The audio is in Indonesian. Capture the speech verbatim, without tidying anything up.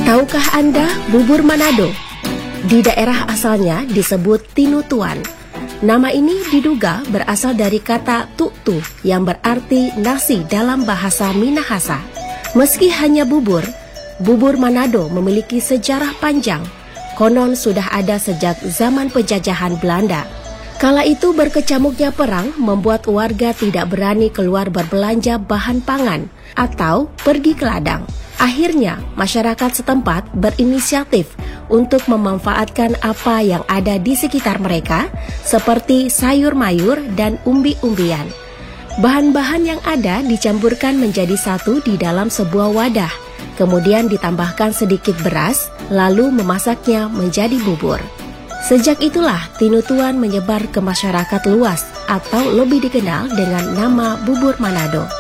Tahukah Anda bubur Manado? Di daerah asalnya disebut tinutuan. Nama ini diduga berasal dari kata tuktu yang berarti nasi dalam bahasa Minahasa. Meski hanya bubur, bubur Manado memiliki sejarah panjang. Konon sudah ada sejak zaman penjajahan Belanda. Kala itu berkecamuknya perang membuat warga tidak berani keluar berbelanja bahan pangan atau pergi ke ladang. Akhirnya, masyarakat setempat berinisiatif untuk memanfaatkan apa yang ada di sekitar mereka, seperti sayur mayur dan umbi-umbian. Bahan-bahan yang ada dicampurkan menjadi satu di dalam sebuah wadah, kemudian ditambahkan sedikit beras, lalu memasaknya menjadi bubur. Sejak itulah tinutuan menyebar ke masyarakat luas atau lebih dikenal dengan nama bubur Manado.